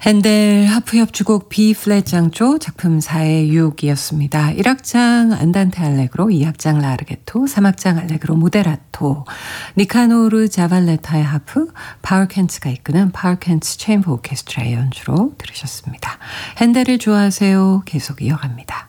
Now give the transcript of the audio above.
핸델 하프 협주곡 B 플랫 장조 작품 4의 6이었습니다. 1악장 안단테 알레그로, 2악장 라르게토, 3악장 알레그로 모데라토, 니카노르 자발레타의 하프, 파울 켄츠가 이끄는 파울 켄츠 체인버 오케스트라의 연주로 들으셨습니다. 핸델을 좋아하세요. 계속 이어갑니다.